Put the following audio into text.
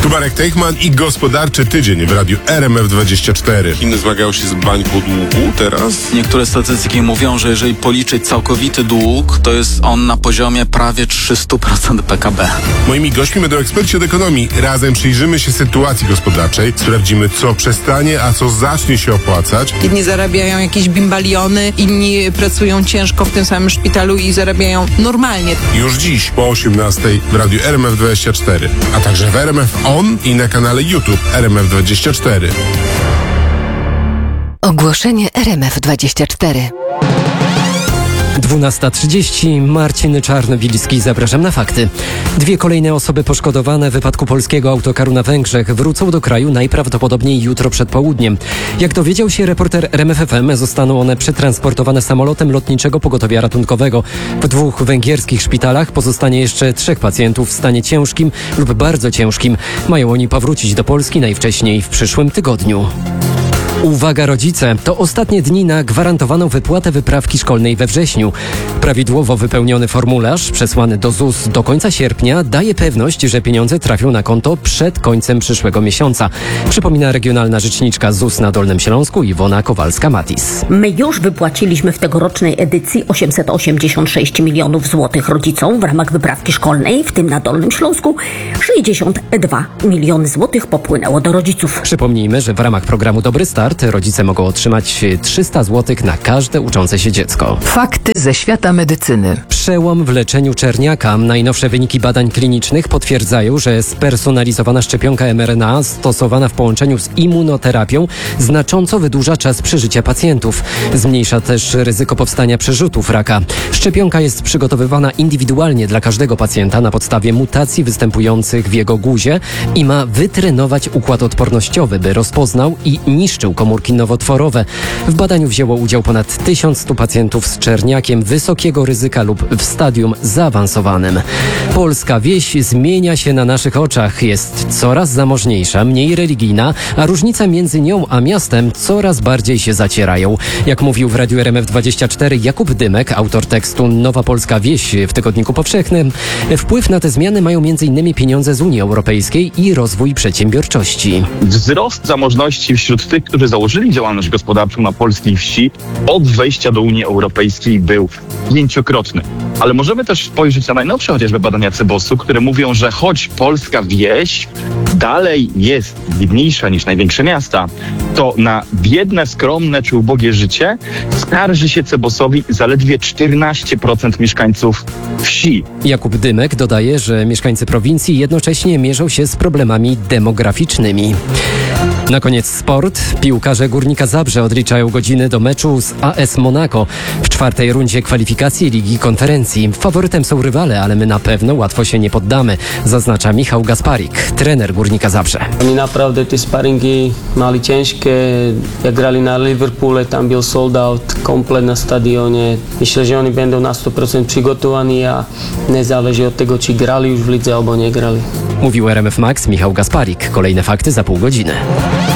Tu Marek Teichman i gospodarczy tydzień w radiu RMF24. Chiny zmagają się z bańką długu teraz. Niektóre statystyki mówią, że jeżeli policzyć całkowity dług, to jest on na poziomie prawie 300% PKB. Moimi gośćmi będą eksperci od ekonomii. Razem przyjrzymy się sytuacji gospodarczej, sprawdzimy, co przestanie, a co zacznie się opłacać. Jedni zarabiają jakieś bimbaliony, inni pracują ciężko w tym samym szpitalu i zarabiają normalnie. Już dziś po 18:00 w radiu RMF24, a także w RMF On i na kanale YouTube RMF24. Ogłoszenie RMF24. 12:30. Marcin Czarnobilski. Zapraszam na fakty. 2 kolejne osoby poszkodowane w wypadku polskiego autokaru na Węgrzech wrócą do kraju najprawdopodobniej jutro przed południem. Jak dowiedział się reporter RMF FM, zostaną one przetransportowane samolotem lotniczego pogotowia ratunkowego. W 2 węgierskich szpitalach pozostanie jeszcze 3 pacjentów w stanie ciężkim lub bardzo ciężkim. Mają oni powrócić do Polski najwcześniej w przyszłym tygodniu. Uwaga rodzice, to ostatnie dni na gwarantowaną wypłatę wyprawki szkolnej we wrześniu. Prawidłowo wypełniony formularz przesłany do ZUS do końca sierpnia daje pewność, że pieniądze trafią na konto przed końcem przyszłego miesiąca. Przypomina regionalna rzeczniczka ZUS na Dolnym Śląsku Iwona Kowalska-Matis. My już wypłaciliśmy w tegorocznej edycji 886 milionów złotych rodzicom w ramach wyprawki szkolnej, w tym na Dolnym Śląsku 62 miliony złotych popłynęło do rodziców. Przypomnijmy, że w ramach programu Dobry Start rodzice mogą otrzymać 300 zł na każde uczące się dziecko. Fakty ze świata medycyny. Przełom w leczeniu czerniaka. Najnowsze wyniki badań klinicznych potwierdzają, że spersonalizowana szczepionka mRNA stosowana w połączeniu z immunoterapią znacząco wydłuża czas przeżycia pacjentów. Zmniejsza też ryzyko powstania przerzutów raka. Szczepionka jest przygotowywana indywidualnie dla każdego pacjenta na podstawie mutacji występujących w jego guzie i ma wytrenować układ odpornościowy, by rozpoznał i niszczył komórki nowotworowe. W badaniu wzięło udział ponad 1100 pacjentów z czerniakiem wysokiego ryzyka lub w stadium zaawansowanym. Polska wieś zmienia się na naszych oczach. Jest coraz zamożniejsza, mniej religijna, a różnica między nią a miastem coraz bardziej się zacierają. Jak mówił w radiu RMF24 Jakub Dymek, autor tekstu Nowa Polska Wieś w Tygodniku Powszechnym, wpływ na te zmiany mają m.in. pieniądze z Unii Europejskiej i rozwój przedsiębiorczości. Wzrost zamożności wśród tych, którzy założyli działalność gospodarczą na polskiej wsi od wejścia do Unii Europejskiej był 5-krotny. Ale możemy też spojrzeć na najnowsze chociażby badania CBOS-u, które mówią, że choć polska wieś dalej jest biedniejsza niż największe miasta, to na biedne, skromne czy ubogie życie skarży się CBOS-owi zaledwie 14% mieszkańców wsi. Jakub Dymek dodaje, że mieszkańcy prowincji jednocześnie mierzą się z problemami demograficznymi. Na koniec sport. Piłkarze Górnika Zabrze odliczają godziny do meczu z AS Monaco w 4. rundzie kwalifikacji Ligi Konferencji. Faworytem są rywale, ale my na pewno łatwo się nie poddamy, zaznacza Michał Gasparik, trener Górnika Zabrze. Oni naprawdę te sparingi mali ciężkie. Jak grali na Liverpoole, tam był sold out, komplet na stadionie. Myślę, że oni będą na 100% przygotowani, a nie zależy od tego, czy grali już w lidze albo nie grali. Mówił RMF Max Michał Gasparik. Kolejne fakty za pół godziny.